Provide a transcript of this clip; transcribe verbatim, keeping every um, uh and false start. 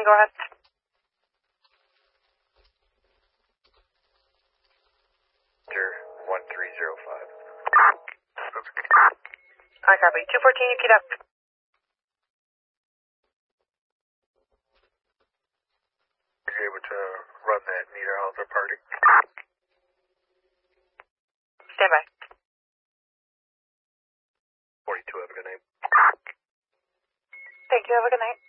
fourteen, go ahead. one three zero five. I copy. two fourteen, you keyed up. Are you able to run that meter alpha party? Stand by. forty-two, have a good night. Thank you, have a good night.